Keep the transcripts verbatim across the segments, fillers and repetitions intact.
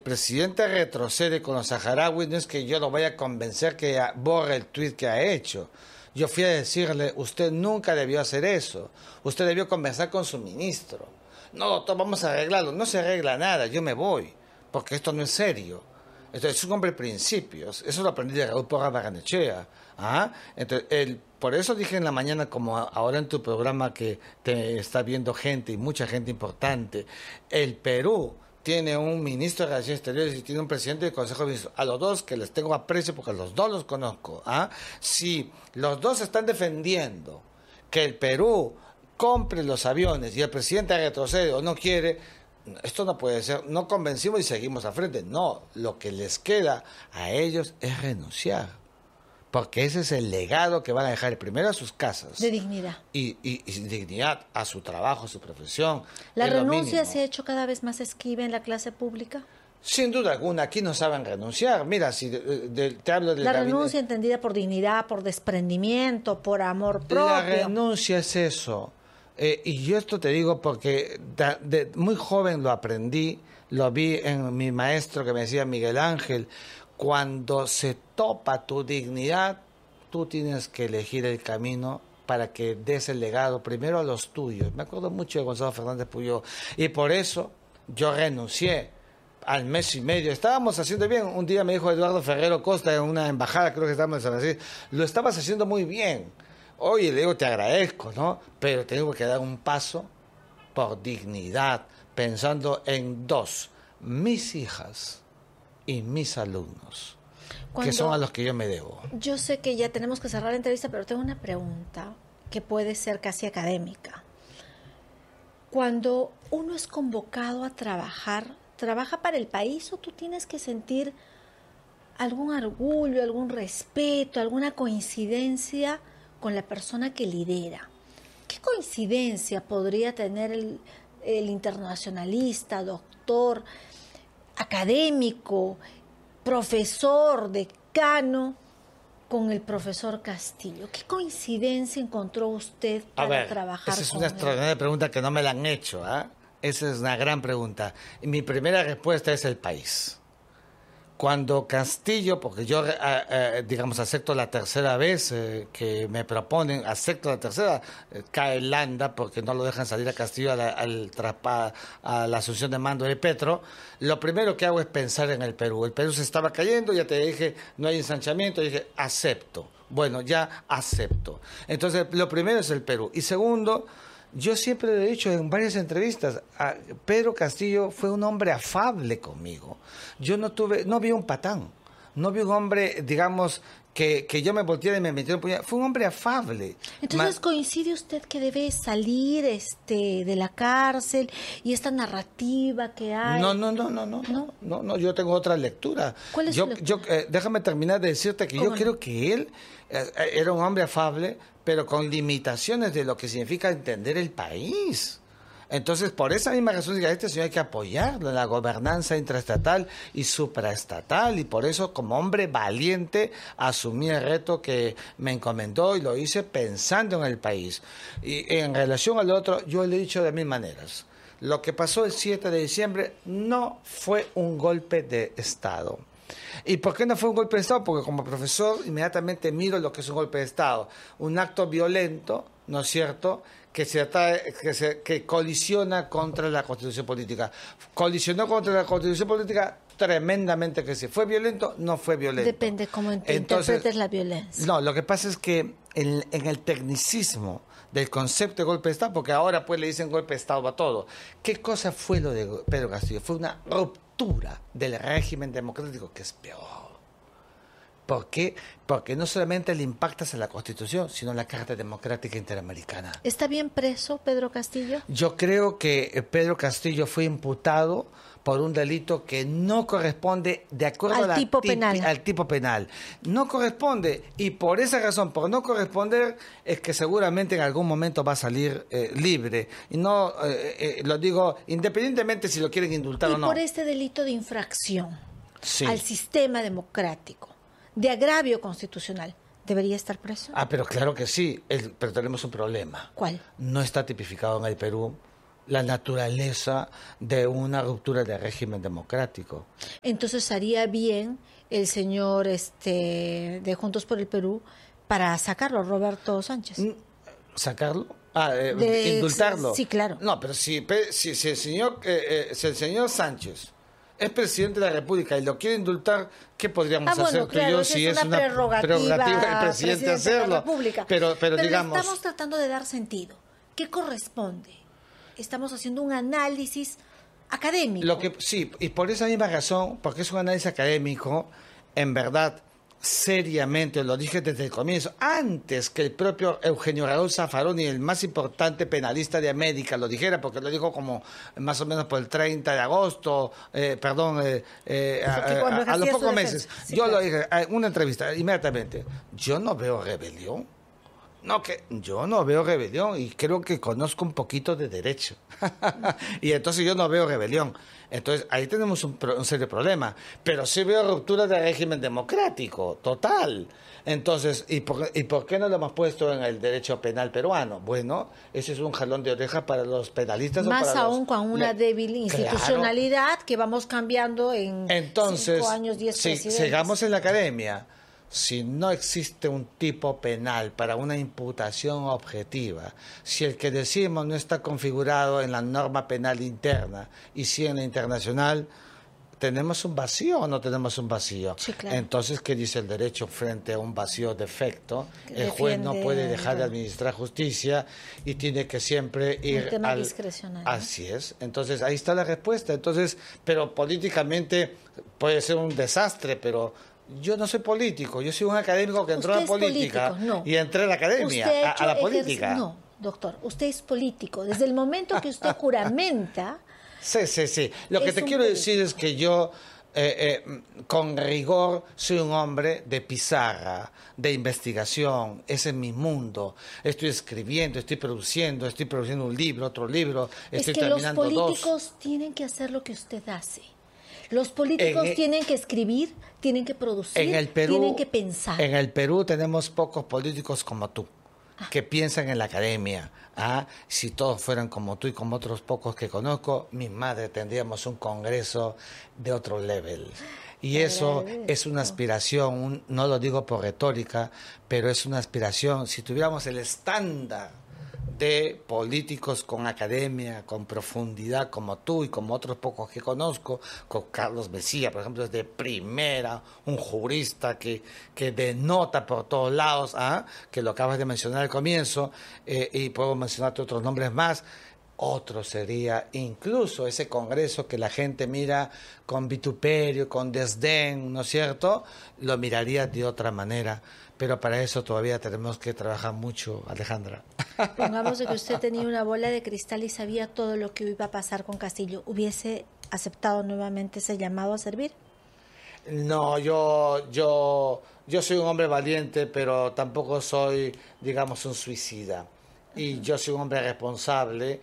presidente retrocede con los saharauis, no es que yo lo vaya a convencer que borre el tuit que ha hecho. Yo fui a decirle, usted nunca debió hacer eso. Usted debió conversar con su ministro. No, doctor, vamos a arreglarlo. No se arregla nada, yo me voy, porque esto no es serio. Esto es un hombre de principios. Eso lo aprendí de Raúl Porras Barrenechea. ¿Ah? Entonces, él, por eso dije en la mañana, como ahora en tu programa que te está viendo gente y mucha gente importante, el Perú tiene un ministro de Relaciones Exteriores y tiene un presidente del Consejo de Ministros. A los dos que les tengo aprecio porque los dos los conozco. ¿Ah? Si los dos están defendiendo que el Perú compre los aviones y el presidente retrocede o no quiere, esto no puede ser, no convencimos y seguimos al frente. No, lo que les queda a ellos es renunciar. Porque ese es el legado que van a dejar primero a sus casas. De dignidad. Y, y, y dignidad a su trabajo, a su profesión. ¿La renuncia se ha hecho cada vez más esquiva en la clase pública? Sin duda alguna, aquí no saben renunciar. Mira, si de, de, te hablo de la gabinete... renuncia entendida por dignidad, por desprendimiento, por amor propio. La renuncia es eso. Eh, y yo esto te digo porque de, de, muy joven lo aprendí, lo vi en mi maestro que me decía Miguel Ángel. Cuando se topa tu dignidad, tú tienes que elegir el camino para que des el legado primero a los tuyos. Me acuerdo mucho de Gonzalo Fernández Puyó. Y por eso yo renuncié al mes y medio. Estábamos haciendo bien. Un día me dijo Eduardo Ferrero Costa en una embajada, creo que estábamos en San Francisco, lo estabas haciendo muy bien. Oye, le digo, te agradezco, ¿no? Pero tengo que dar un paso por dignidad, pensando en dos, mis hijas y mis alumnos, Cuando, que son a los que yo me debo. Yo sé que ya tenemos que cerrar la entrevista, pero tengo una pregunta que puede ser casi académica. Cuando uno es convocado a trabajar, ¿trabaja para el país o tú tienes que sentir algún orgullo, algún respeto, alguna coincidencia con la persona que lidera? ¿Qué coincidencia podría tener el, el internacionalista, doctor, académico, profesor, decano, con el profesor Castillo? ¿Qué coincidencia encontró usted para a ver, trabajar esa es con una él? extraordinaria pregunta que no me la han hecho. ¿eh? Esa es una gran pregunta. Y mi primera respuesta es el país. Cuando Castillo, porque yo, eh, eh, digamos, acepto la tercera vez eh, que me proponen, acepto la tercera, eh, cae Landa porque no lo dejan salir a Castillo a la, al, trapa, a la asunción de mando de Petro, lo primero que hago es pensar en el Perú. El Perú se estaba cayendo, ya te dije, no hay ensanchamiento, dije, acepto. Bueno, ya acepto. Entonces, lo primero es el Perú. Y segundo, yo siempre lo he dicho en varias entrevistas, a Pedro Castillo fue un hombre afable conmigo. Yo no tuve, no vi un patán, no vi un hombre, digamos, que, que yo me volteara y me metiera un puñal. Fue un hombre afable. Entonces, Ma ¿coincide usted que debe salir este de la cárcel y esta narrativa que hay? No, no, no, no, no, no, no, no yo tengo otra lectura. ¿Cuál es yo, su lectura? yo, eh, déjame terminar de decirte que yo no? creo que él eh, era un hombre afable, pero con limitaciones de lo que significa entender el país. Entonces, por esa misma razón, a este señor hay que apoyarlo en la gobernanza intraestatal y supraestatal, y por eso, como hombre valiente, asumí el reto que me encomendó y lo hice pensando en el país. Y en relación al otro, yo le he dicho de mil maneras. Lo que pasó el siete de diciembre no fue un golpe de Estado. ¿Y por qué no fue un golpe de Estado? Porque como profesor inmediatamente miro lo que es un golpe de Estado. Un acto violento, ¿no es cierto?, que se, atrae, que, se que colisiona contra la Constitución política. Colisionó contra la Constitución política tremendamente que sí. ¿Fue violento? No fue violento. Depende cómo interpretes la violencia. No, lo que pasa es que en, en el tecnicismo del concepto de golpe de Estado, porque ahora pues le dicen golpe de Estado a todo. ¿Qué cosa fue lo de Pedro Castillo? Fue una ruptura del régimen democrático, que es peor. ¿Por qué? Porque no solamente le impactas a la Constitución, sino a la Carta Democrática Interamericana. ¿Está bien preso Pedro Castillo? Yo creo que Pedro Castillo fue imputado por un delito que no corresponde de acuerdo al a la tipo tipi, penal. al tipo penal. No corresponde, y por esa razón, por no corresponder, es que seguramente en algún momento va a salir eh, libre. Y no, eh, eh, lo digo, independientemente si lo quieren indultar y o no. Y por este delito de infracción sí. al sistema democrático, de agravio constitucional, ¿debería estar preso? Ah, pero claro que sí, el, pero tenemos un problema. ¿Cuál? No está tipificado en el Perú la naturaleza de una ruptura del régimen democrático. Entonces haría bien el señor este de Juntos por el Perú para sacarlo, Roberto Sánchez. ¿Sacarlo? Ah, eh, De- indultarlo. sí, claro. No, pero si, pe- si, si el señor, eh, eh, si el señor Sánchez es presidente de la República y lo quiere indultar, ¿qué podríamos Ah, bueno, hacer tú y claro, yo esa si es es una una prerrogativa, prerrogativa del presidente de hacerlo? la República. Pero, pero, le digamos, estamos tratando de dar sentido. ¿Qué corresponde? Estamos haciendo un análisis académico. lo que sí, y por esa misma razón, porque es un análisis académico, en verdad, seriamente, lo dije desde el comienzo, antes que el propio Eugenio Raúl Zaffaroni, el más importante penalista de América, lo dijera, porque lo dijo como más o menos por el treinta de agosto, eh, perdón, eh, eh, a, Porque cuando a- a los ejercía su pocos defensa. meses. Sí, yo claro. lo dije en una entrevista, inmediatamente, yo no veo rebelión. No, que yo no veo rebelión y creo que conozco un poquito de derecho. Y entonces yo no veo rebelión. Entonces ahí tenemos un, pro- un serio problema. Pero sí veo ruptura del régimen democrático, total. Entonces, ¿y por, ¿y por qué no lo hemos puesto en el derecho penal peruano? Bueno, ese es un jalón de oreja para los penalistas. Más o para aún los, con una le- débil Claro. institucionalidad que vamos cambiando en Entonces, cinco años, diez si presidentes. sigamos en la academia, si no existe un tipo penal para una imputación objetiva, si el que decimos no está configurado en la norma penal interna y sí en la internacional, ¿tenemos un vacío o no tenemos un vacío? Sí, claro. Entonces, ¿qué dice el derecho frente a un vacío de efecto? Que El juez no defiende, puede dejar de bueno. administrar justicia y tiene que siempre ir tema al... discrecional, ¿no? Así es. Entonces, ahí está la respuesta. Entonces, pero políticamente puede ser un desastre, pero yo no soy político. Yo soy un académico que entró a la Usted es política político, no. y entré a la academia, Usted ha a, a hecho la ejerc- política. No, doctor, usted es político. Desde el momento que usted juramenta, Sí, sí, sí. Lo que Es te un quiero político. decir es que yo, eh, eh, con rigor, soy un hombre de pizarra, de investigación. Ese es mi mundo. Estoy escribiendo, estoy produciendo, estoy produciendo un libro, otro libro, es estoy que los terminando dos. políticos tienen que hacer lo que usted hace. Los políticos En- tienen que escribir, tienen que producir, En el Perú, tienen que pensar. En el Perú tenemos pocos políticos como tú, que piensan en la academia. ¿ah? Si todos fueran como tú y como otros pocos que conozco, mi madre, tendríamos un congreso de otro level. Y Te eso agradezco. es una aspiración, un- no lo digo por retórica, pero es una aspiración. Si tuviéramos el estándar de políticos con academia, con profundidad, como tú y como otros pocos que conozco, con Carlos Mesía, por ejemplo, es de primera, un jurista que, que denota por todos lados, ¿ah? que lo acabas de mencionar al comienzo, eh, y puedo mencionarte otros nombres más. Otro sería incluso ese congreso que la gente mira con vituperio, con desdén, ¿no es cierto? Lo miraría de otra manera, pero para eso todavía tenemos que trabajar mucho, Alejandra. Pongamos de que usted tenía una bola de cristal y sabía todo lo que iba a pasar con Castillo. ¿Hubiese aceptado nuevamente ese llamado a servir? No, yo, yo, yo soy un hombre valiente, pero tampoco soy, digamos, un suicida. Y yo soy un hombre responsable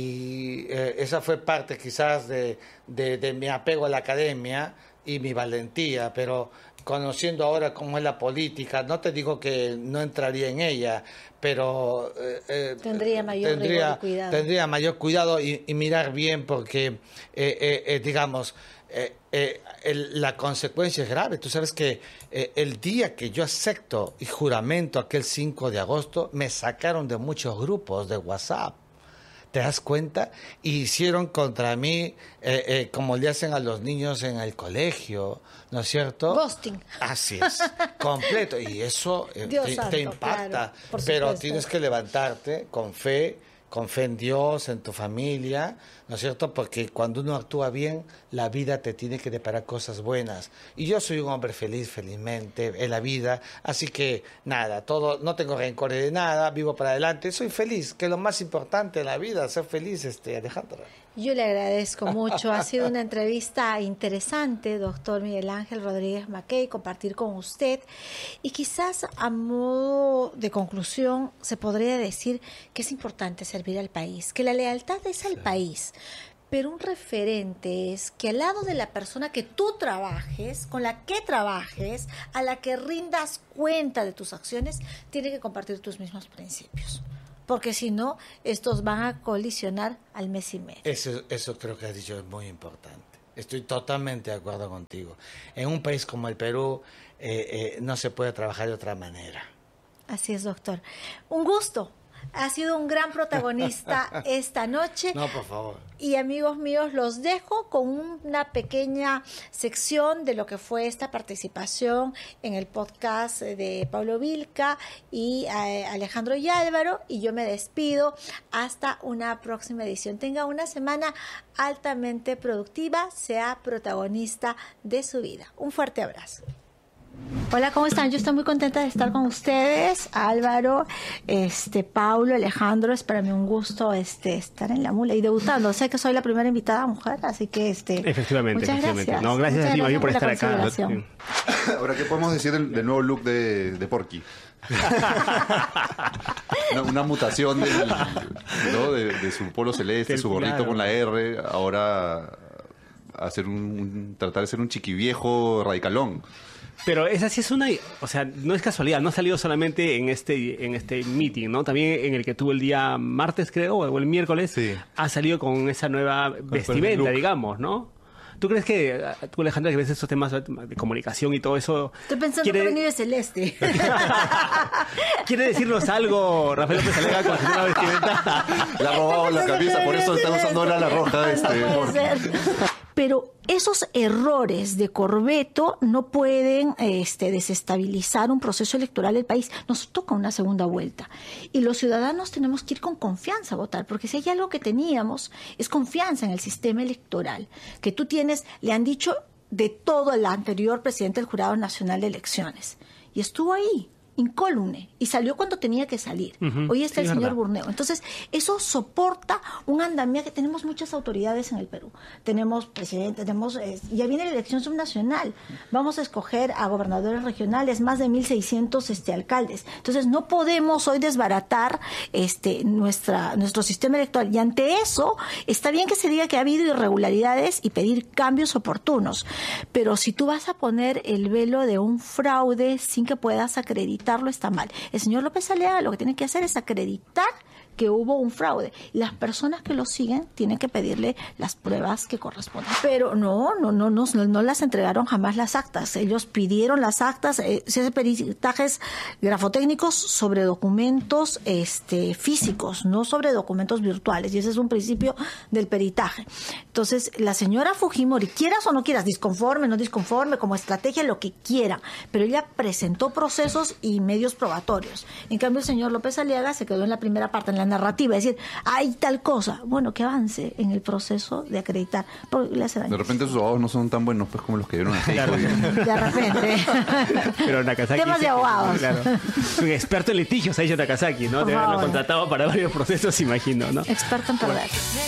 y eh, esa fue parte quizás de, de, de mi apego a la academia y mi valentía, pero conociendo ahora cómo es la política, no te digo que no entraría en ella, pero eh, eh, Tendría mayor tendría, rigor y cuidado. tendría mayor cuidado y, y mirar bien porque, eh, eh, eh, digamos, eh, eh, el- la consecuencia es grave. Tú sabes que eh, el día que yo acepto y juramento aquel cinco de agosto, me sacaron de muchos grupos de WhatsApp. ¿Te das cuenta? Y hicieron contra mí eh, eh, como le hacen a los niños en el colegio, ¿no es cierto? Ghosting. Así es, completo. Y eso eh, Dios te, santo, te impacta. claro, por pero supuesto. tienes que levantarte con fe, con fe en Dios, en tu familia, ¿no es cierto? Porque cuando uno actúa bien, la vida te tiene que deparar cosas buenas. Y yo soy un hombre feliz, felizmente, en la vida. Así que, nada, todo, no tengo rencor de nada, vivo para adelante. Soy feliz, que es lo más importante en la vida, ser feliz, este, Alejandra. Yo le agradezco mucho. Ha sido una entrevista interesante, doctor Miguel Ángel Rodríguez Mackey, compartir con usted. Y quizás a modo de conclusión se podría decir que es importante servir al país, que la lealtad es al país. Pero un referente es que al lado de la persona que tú trabajes, con la que trabajes, a la que rindas cuenta de tus acciones, tiene que compartir tus mismos principios. porque si no, estos van a colisionar al mes y medio. Eso, eso creo que has dicho es muy importante. Estoy totalmente de acuerdo contigo. En un país como el Perú eh, eh, no se puede trabajar de otra manera. Así es, doctor. Un gusto. Ha sido un gran protagonista esta noche. No, por favor. Y amigos míos, los dejo con una pequeña sección de lo que fue esta participación en el podcast de Pablo Vilca y eh, Alejandro y Álvaro. Y yo me despido hasta una próxima edición. Tenga una semana altamente productiva, sea protagonista de su vida. Un fuerte abrazo. Hola, ¿cómo están? Yo estoy muy contenta de estar con ustedes, Álvaro, este, Paulo, Alejandro. Es para mí un gusto este, estar en La Mula y debutando. Sé que soy la primera invitada mujer, así que este. Efectivamente, muchas efectivamente. Gracias. No, gracias muchas a ti, Mario, por por estar acá. Ahora, ¿qué podemos decir del, del nuevo look de, de Porky? una, una mutación del, ¿no? de, de su polo celeste, Del, su gorrito claro. con la R, ahora hacer un, un tratar de ser un chiquiviejo radicalón. Pero esa sí es una, o sea, no es casualidad, no ha salido solamente en este en este meeting, ¿no? También en el que tuvo el día martes, creo, o el miércoles, sí. ha salido con esa nueva vestimenta, digamos, ¿no? ¿Tú crees que, tú Alejandra, que ves estos temas de comunicación y todo eso... Estoy pensando quiere... que ha venido de celeste. ¿Quiere decirnos algo, Rafael López Alega, con su nueva vestimenta? Le ha robado la camisa, por eso está usando la, la roja. Este, No puede ser. Pero esos errores de Corbeto no pueden este, desestabilizar un proceso electoral del país. Nos toca una segunda vuelta. Y los ciudadanos tenemos que ir con confianza a votar, porque si hay algo que teníamos es confianza en el sistema electoral. Que tú tienes, le han dicho de todo el anterior presidente del Jurado Nacional de Elecciones. Y estuvo ahí, incólume, y salió cuando tenía que salir. Uh-huh. Hoy está Sí, el señor verdad. Burneo. Entonces, eso soporta un andamiaje. Tenemos muchas autoridades en el Perú. Tenemos presidente, tenemos eh, ya viene la elección subnacional. Vamos a escoger a gobernadores regionales, más de mil seiscientos este, alcaldes. Entonces, no podemos hoy desbaratar este, nuestra, nuestro sistema electoral. Y ante eso, está bien que se diga que ha habido irregularidades y pedir cambios oportunos. Pero si tú vas a poner el velo de un fraude sin que puedas acreditar, está mal. El señor López Aliaga lo que tiene que hacer es acreditar que hubo un fraude. Las personas que lo siguen tienen que pedirle las pruebas que corresponden. Pero no, no, no, no, no las entregaron jamás las actas. Ellos pidieron las actas, eh, se hacen peritajes grafotécnicos sobre documentos este, físicos, no sobre documentos virtuales. Y ese es un principio del peritaje. Entonces, la señora Fujimori, quieras o no quieras, disconforme, no disconforme, como estrategia, lo que quiera, pero ella presentó procesos y medios probatorios. En cambio, el señor López Aliaga se quedó en la primera parte, en la narrativa, es decir, hay tal cosa. Bueno, que avance en el proceso de acreditar, porque le hace daño. De repente sus abogados no son tan buenos pues como los que dieron a Claro. De repente. Pero Nakazaki... Temas de dice que- abogados. Claro. Un experto en litigios ha dicho Nakazaki, ¿no? Por Debe haberlo favor. contratado para varios procesos, imagino, ¿no? Experto en perder.